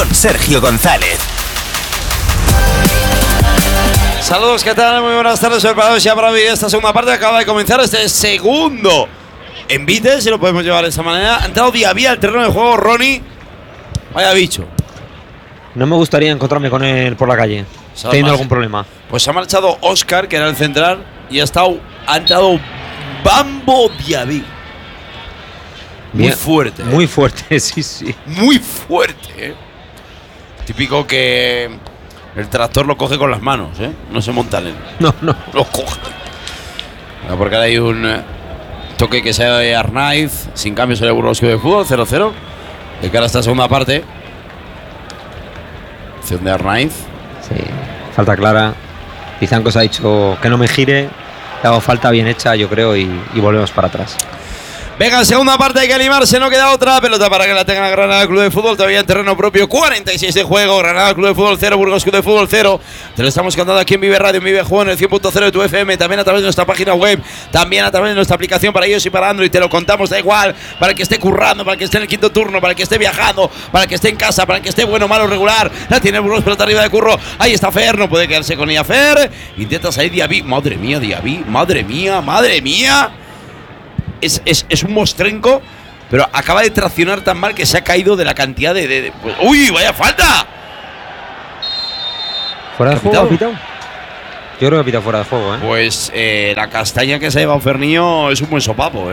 con Sergio González. Saludos, ¿qué tal? Muy buenas tardes, preparados ya para vivir esta segunda parte. Acaba de comenzar este segundo envite, si lo podemos llevar de esa manera. Ha entrado Diaby al terreno de juego, Ronnie. Vaya bicho. No me gustaría encontrarme con él por la calle, teniendo algún problema. Pues se ha marchado Óscar, que era el central, y ha entrado Bambo Diaby. Muy fuerte. Muy fuerte, sí. Muy fuerte, Típico que el tractor lo coge con las manos, No se monta en él. No. Lo coge. Bueno, porque ahora hay un toque que se da de Arnaiz. Sin cambio sale Burgos Club de Fútbol, 0-0. De cara a esta segunda parte. Acción de Arnaiz. Sí, falta clara. Lizancos ha dicho que no me gire. Le hago falta bien hecha, yo creo, y volvemos para atrás. Venga, segunda parte, hay que animarse, no queda otra. Pelota para que la tenga Granada Club de Fútbol, todavía en terreno propio. 46 de juego, Granada Club de Fútbol 0, Burgos Club de Fútbol 0. Te lo estamos contando aquí en Vive Radio, en Vive Juego, en el 100.0 de tu FM, también a través de nuestra página web, también a través de nuestra aplicación para iOS y para Android. Te lo contamos, da igual, para el que esté currando, para el que esté en el quinto turno, para el que esté viajando, para el que esté en casa, para el que esté bueno, malo, regular. La tiene Burgos, pelota arriba de Curro. Ahí está Fer, no puede quedarse con ella Fer. Intenta salir Diaby. Madre mía, Diaby, madre mía. Es un mostrenco, pero acaba de traccionar tan mal que se ha caído de la cantidad de pues, ¡uy, vaya falta! ¿Fuera de juego ha pitado? Yo creo que ha pitado fuera de juego, Pues la castaña que se ha llevado Ferniño es un buen sopapo,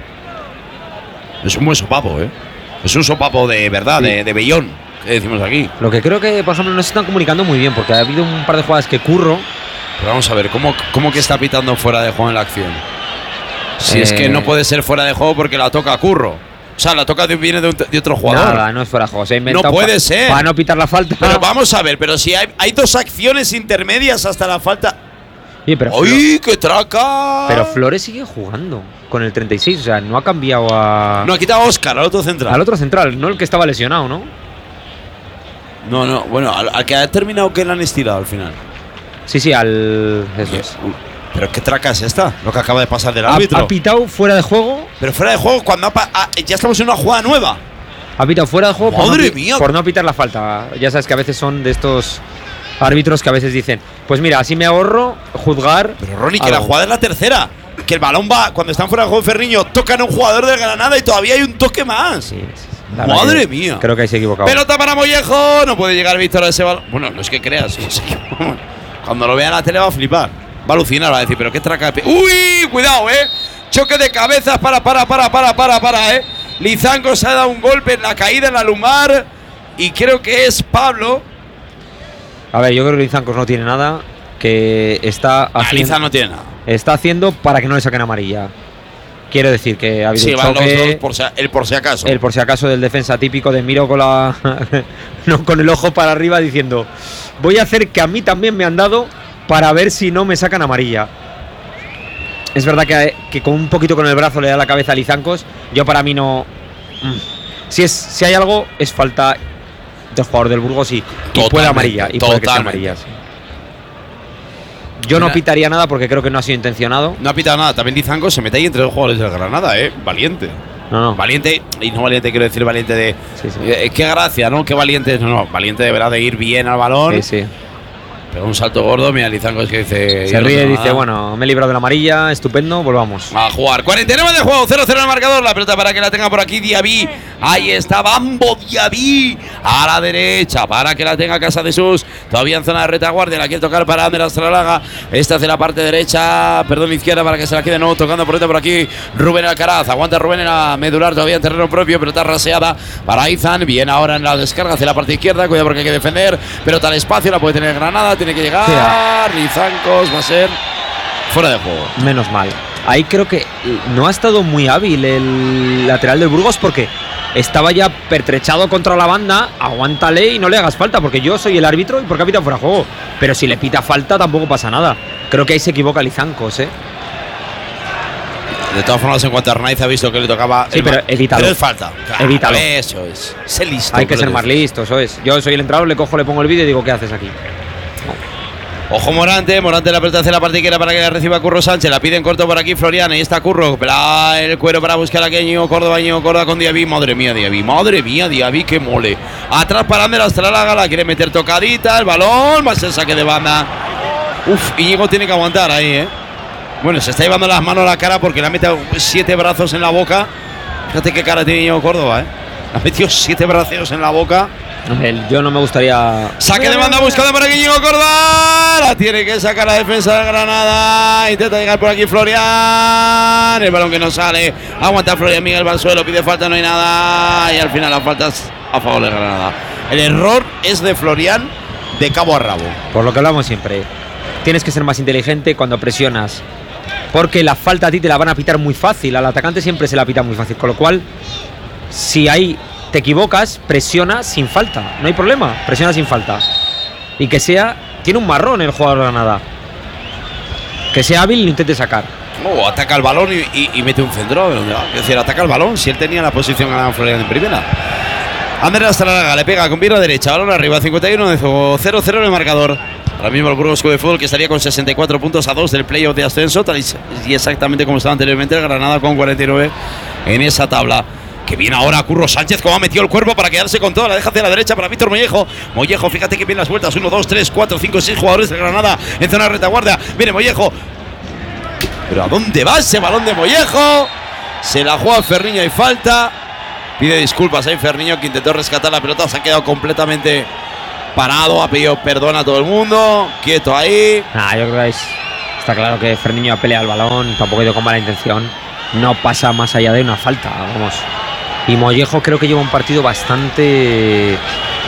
Es un buen sopapo, Es un sopapo de verdad, sí. de Bellón, que decimos aquí. Lo que creo que, por ejemplo, no se están comunicando muy bien, porque ha habido un par de jugadas que Curro. Pero vamos a ver, ¿cómo que está pitando fuera de juego en la acción? Si es que no puede ser fuera de juego porque la toca Curro. O sea, la toca viene de otro jugador. Nada, no es fuera de juego. Se ha inventado no puede ser. Para no pitar la falta. Pero vamos a ver, pero si hay dos acciones intermedias hasta la falta. ¡Uy, qué traca! Pero Flores sigue jugando con el 36. O sea, no ha cambiado a. No, ha quitado a Óscar, al otro central. Al otro central, no el que estaba lesionado, ¿no? No. Bueno, al que ha terminado que le han estirado al final. Sí, al. Eso es. ¿Pero qué traca es esta? Lo que acaba de pasar del árbitro. Ha pitado fuera de juego. Pero fuera de juego cuando ya estamos en una jugada nueva. Ha pitado fuera de juego. ¡Madre mía! Por no pitar la falta. Ya sabes que a veces son de estos árbitros que a veces dicen, pues mira, así me ahorro juzgar. Pero Ronnie, que la jugada es la tercera. Que el balón va, cuando están fuera de juego Ferniño, tocan a un jugador del Granada y todavía hay un toque más. Sí. ¡Madre mía! Creo que ahí se ha equivocado. Pelota para Mollejo. No puede llegar Víctor a ese balón. Bueno, no es que creas. Cuando lo vea en la tele va a flipar. Va a alucinar, va a decir, pero qué traca. ¡Uy! Cuidado, Choque de cabezas para, Lizango se ha dado un golpe en la caída en la lumbar. Y creo que es Pablo. A ver, yo creo que Lizancos no tiene nada. Que está haciendo. Lizango no tiene nada. Está haciendo para que no le saquen amarilla. Quiero decir que ha habido un choque. Los dos el por si acaso. El por si acaso del defensa típico de miro con la. no, con el ojo para arriba diciendo, voy a hacer que a mí también me han dado para ver si no me sacan amarilla. Es verdad que con un poquito con el brazo le da la cabeza a Lizancos. Yo para mí no. Si hay algo, es falta del jugador del Burgos y puede amarilla. Y puede que sea amarilla. Sí. Yo no pitaría nada porque creo que no ha sido intencionado. No ha pitado nada. También Lizancos se mete ahí entre los jugadores del Granada, Valiente. No. Valiente, y no valiente quiero decir valiente de. Sí. Qué gracia, ¿no? Qué valiente. No, valiente de verdad de ir bien al balón. Sí. Pega un salto gordo, mira Lizango que dice. Se ríe y dice, bueno, me he librado de la amarilla, estupendo, volvamos. A jugar. 49 de juego, 0-0 en el marcador. La pelota para que la tenga por aquí Diaby. Ahí está Bambo Diaby. A la derecha para que la tenga Casa de Sus. Todavía en zona de retaguardia. La quiere tocar para Ander Astralaga. Esta hacia la parte derecha, perdón, izquierda para que se la quede nuevo. Tocando por aquí Rubén Alcaraz. Aguanta Rubén en la medular, todavía en terreno propio. Pelota raseada para Izan. Bien ahora en la descarga hacia la parte izquierda. Cuidado porque hay que defender. Pelota al espacio, la puede tener Granada. Tiene que llegar. Lizancos va a ser fuera de juego. Menos mal. Ahí creo que no ha estado muy hábil el lateral del Burgos porque estaba ya pertrechado contra la banda. Aguántale y no le hagas falta porque yo soy el árbitro y porque ha pitado fuera de juego. Pero si le pita falta tampoco pasa nada. Creo que ahí se equivoca Lizancos, De todas formas, en cuanto a Arnaiz ha visto que le tocaba. Sí, pero evítalo. Pero es falta. Claro, evítalo. Eso es. Sé listo. Hay que ser más listo, eso es. Yo soy el entrenador, le cojo, le pongo el vídeo y digo, ¿qué haces aquí? Ojo Morante la pelota hacia la parte izquierda para que la reciba Curro Sánchez. La pide en corto por aquí Florian. Ahí está Curro. El cuero para buscar a Ñigo Córdoba con Diaby. Madre mía, Diaby, que mole. Atrás para Ander Astralaga. La quiere meter tocadita. El balón. Más el saque de banda. Uf, Íñigo tiene que aguantar ahí, Bueno, se está llevando las manos a la cara porque le ha metido 7 brazos en la boca. Fíjate qué cara tiene Ñigo Córdoba, Le ha metido 7 brazos en la boca. Yo no me gustaría. Saque de banda buscando por aquí Ñigo Córdoba. La tiene que sacar la defensa de Granada. Intenta llegar por aquí Florian. El balón que no sale. Aguanta Florian Miguel va al suelo. Pide falta, no hay nada. Y al final las faltas a favor de Granada. El error es de Florian de cabo a rabo. Por lo que hablamos siempre. Tienes que ser más inteligente cuando presionas. Porque la falta a ti te la van a pitar muy fácil. Al atacante siempre se la pita muy fácil. Con lo cual, si ahí te equivocas, presiona sin falta. No hay problema, presiona sin falta. Y que sea... Tiene un marrón el jugador de Granada. Que sea hábil y lo intente sacar. Ataca el balón y mete un centro. Es decir, ataca el balón. Si él tenía la posición ganada Florian en primera. Ander Astralaga le pega con pierna derecha. Balón arriba, 51 de 0-0 en el marcador. Ahora mismo el Burgos Club de Fútbol que estaría con 64 puntos a 2 del playoff de ascenso. Tal y exactamente como estaba anteriormente el Granada con 49 en esa tabla. Que viene ahora Curro Sánchez, como ha metido el cuerpo para quedarse con toda. La deja hacia la derecha para Víctor Mollejo. Mollejo, fíjate que vienen las vueltas. 1, 2, 3, 4, 5, 6 jugadores de Granada en zona de retaguardia. Viene Mollejo. ¿Pero a dónde va ese balón de Mollejo? Se la juega Ferniño y falta. Pide disculpas ahí Ferniño, que intentó rescatar la pelota. Se ha quedado completamente parado. Ha pedido perdón a todo el mundo. Quieto ahí. Yo creo que está claro que Ferniño ha peleado el balón. Tampoco ha ido con mala intención. No pasa más allá de una falta, vamos. Y Mollejo creo que lleva un partido bastante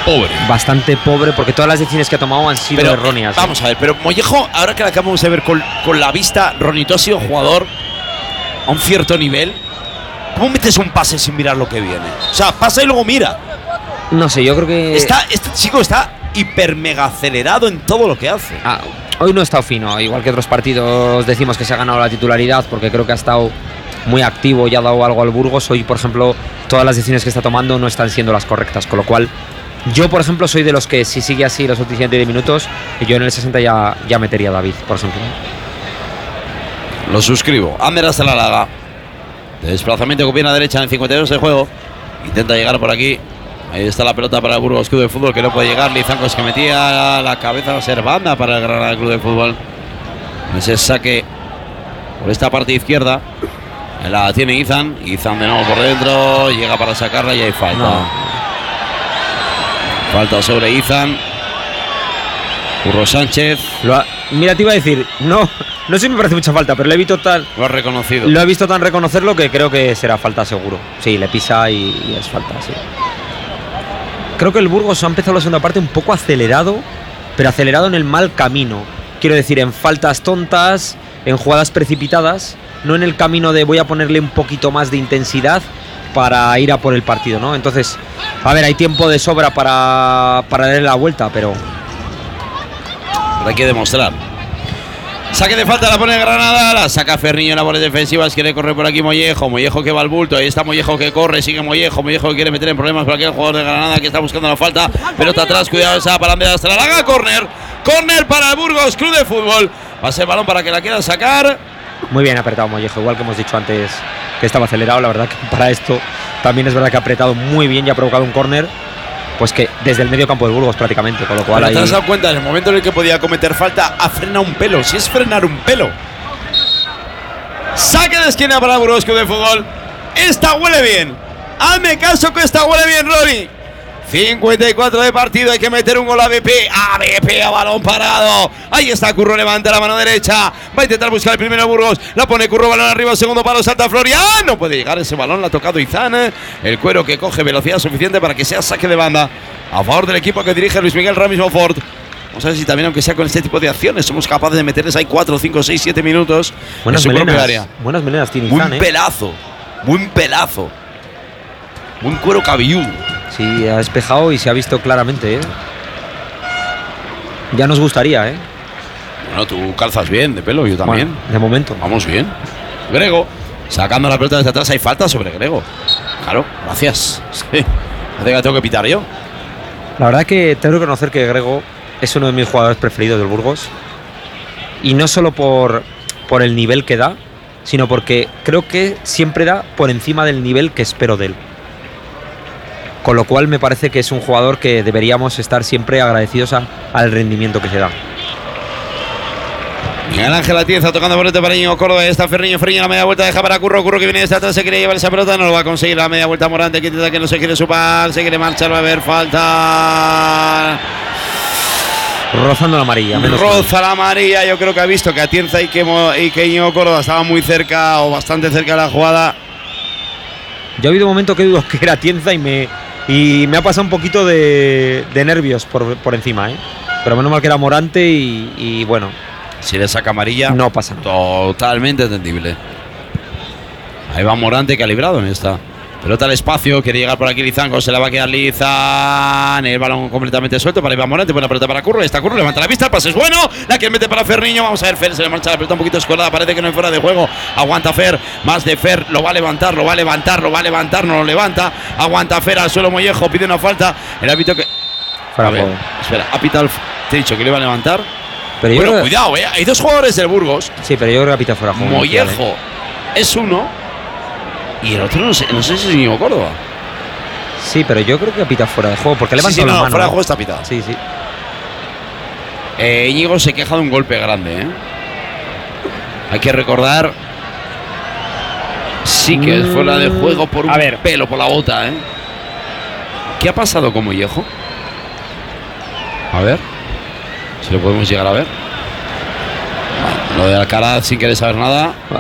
pobre porque todas las decisiones que ha tomado han sido erróneas. Vamos a ver, pero Mollejo, ahora que la acabamos de ver con la vista, Ronito ha sido jugador a un cierto nivel. ¿Cómo metes un pase sin mirar lo que viene? O sea, pasa y luego mira. No sé, yo creo que... Este chico está hiper mega acelerado en todo lo que hace. Hoy no ha estado fino, igual que otros partidos decimos que se ha ganado la titularidad porque creo que ha estado muy activo y ha dado algo al Burgos. Hoy, por ejemplo, todas las decisiones que está tomando no están siendo las correctas, con lo cual yo, por ejemplo, soy de los que si sigue así los últimos 10 minutos, yo en el 60 ya metería a David, por ejemplo. Lo suscribo. Ander Astralaga. De desplazamiento que viene a derecha en el 52 de juego. Intenta llegar por aquí. Ahí está la pelota para el Burgos Club de Fútbol, que no puede llegar. Lizancos que metía la cabeza, va a ser banda para el Granada Club de Fútbol. Ese saque por esta parte izquierda. La tiene Izan de nuevo por dentro. Llega para sacarla y hay falta. Falta sobre Izan. Curro Sánchez. Mira, te iba a decir, no sé si me parece mucha falta, pero lo he visto Lo ha reconocido. Lo he visto tan reconocerlo que creo que será falta seguro. Sí, le pisa y es falta, sí. Creo que el Burgos ha empezado la segunda parte un poco acelerado, pero acelerado en el mal camino. Quiero decir, en faltas tontas, en jugadas precipitadas, no en el camino de voy a ponerle un poquito más de intensidad para ir a por el partido, ¿no? Entonces, a ver, hay tiempo de sobra para darle la vuelta, pero hay que demostrar. Saque de falta, la pone Granada, la saca Ferniño en labores defensivas, quiere correr por aquí Mollejo que va al bulto, ahí está Mollejo que corre, sigue Mollejo que quiere meter en problemas por aquí el jugador de Granada que está buscando la falta, pelota atrás, cuidado esa para Ander Astralaga, córner para el Burgos Club de Fútbol, va a ser balón para que la quieran sacar. Muy bien apretado Mollejo, igual que hemos dicho antes que estaba acelerado, la verdad que para esto también es verdad que ha apretado muy bien y ha provocado un córner. Pues que desde el medio campo del Burgos prácticamente, con lo cual ahí... ¿Te has dado cuenta? En el momento en el que podía cometer falta, ha frenado un pelo. Si es frenar un pelo. Saque de esquina para el Burgos Club de Fútbol. Esta huele bien. Hazme caso que esta huele bien, Rory. 54 de partido, hay que meter un gol a BP. A balón parado. Ahí está Curro, levanta la mano derecha. Va a intentar buscar el primero Burgos. La pone Curro, balón arriba, segundo palo, salta Florian. No puede llegar ese balón, la ha tocado Izan. El cuero que coge velocidad suficiente para que sea saque de banda a favor del equipo que dirige Luis Miguel Ramis Monfort. Vamos a ver si también, aunque sea con este tipo de acciones, somos capaces de meterles ahí 4, 5, 6, 7 minutos buenas en su melenas, propia área. Buenas melenas tiene Izan, Buen pelazo. Buen cuero cabelludo. Sí, ha despejado y se ha visto claramente, Ya nos gustaría, Bueno, tú calzas bien de pelo, yo también. Bueno, de momento. Vamos bien. Grego, sacando la pelota desde atrás, hay falta sobre Grego. Claro, gracias. Sí. Hace que tengo que pitar yo. La verdad que tengo que reconocer que Grego es uno de mis jugadores preferidos del Burgos. Y no solo por el nivel que da, sino porque creo que siempre da por encima del nivel que espero de él. Con lo cual me parece que es un jugador que deberíamos estar siempre agradecidos al rendimiento que se da. Miguel Ángel Atienza tocando bolete para Íñigo Córdoba. Ahí está Ferriño la media vuelta deja para Curro que viene desde atrás, se quiere llevar esa pelota, no lo va a conseguir. La media vuelta Morante que intenta que no se quiere supar, se quiere marchar, va a haber falta. Rozando la amarilla. Roza la amarilla, yo creo que ha visto que Atienza y que Íñigo Córdoba estaban muy cerca o bastante cerca de la jugada. Yo ha habido un momento que dudo que era Atienza y me ha pasado un poquito de nervios por encima, ¿eh? Pero menos mal que era Morante y bueno. Si le saca amarilla, no pasa nada. Totalmente entendible. Ahí va Morante que ha librado en esta. Pelota al espacio, quiere llegar por aquí Lizango, se la va a quedar Lizan. El balón completamente suelto para Iván Morante, buena pelota para Curro. Está Curro, levanta la vista, el pase es bueno. La que mete para Ferriño, vamos a ver, Fer se le marcha la pelota un poquito escolada, parece que no hay fuera de juego. Aguanta Fer, más de Fer, lo va a levantar, no lo levanta. Aguanta Fer al suelo Mollejo, pide una falta. El árbitro que... Fuera juego. Espera, ha pitado, te he dicho que le iba a levantar. Pero bueno, cuidado, hay dos jugadores del Burgos. Sí, pero yo creo que ha pitado fuera juego. Mollejo es uno y el otro no sé si es Íñigo Córdoba. Sí, pero yo creo que ha pitado fuera de juego porque levanta la mano. Fuera de juego está pitado. Sí. Íñigo se queja de un golpe grande, ¿eh? Hay que recordar. Sí que es fuera de juego por un pelo, por la bota, ¿eh? ¿Qué ha pasado con Mollejo? A ver si lo podemos llegar a ver. Lo de Alcaraz sin querer saber nada.